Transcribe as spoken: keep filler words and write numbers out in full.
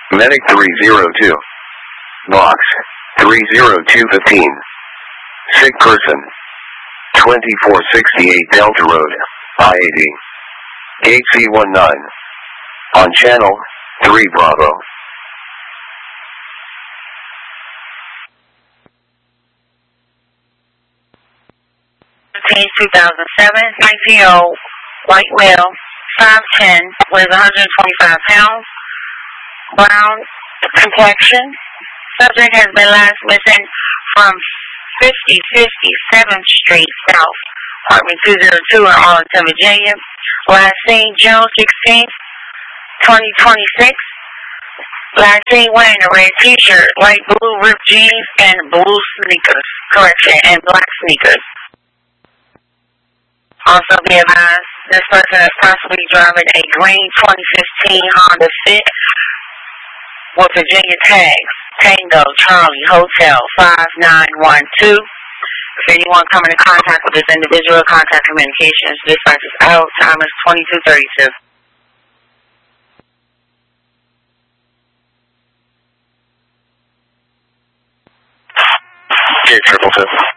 Medic three zero two. Box three zero two fifteen. Sick person. twenty-four sixty-eight Delta Road, I eighty. Gate C nineteen. On channel three Bravo. two thousand seven, nineteen-year-old white male, five ten, weighs one hundred twenty-five pounds, brown complexion. Subject has been last missing from fifty fifty-seventh Street South, apartment two oh two in Arlington, Virginia. Last seen June sixteenth, twenty twenty-six. Last seen wearing a red t-shirt, light blue ripped jeans, and blue sneakers. Correction, and black sneakers. Also be advised, this person is possibly driving a green twenty fifteen Honda Fit with Virginia tags. Tango Charlie Hotel five nine one two. If anyone coming in contact with this individual, contact communications. Dispatch is out. Time is twenty-two thirty-two. Gate triple two.